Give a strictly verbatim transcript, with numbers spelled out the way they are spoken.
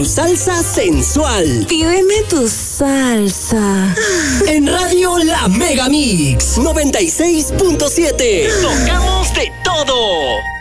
Salsa sensual. Pídeme tu salsa. En Radio La Mega Mix noventa y seis punto siete. Tocamos de todo.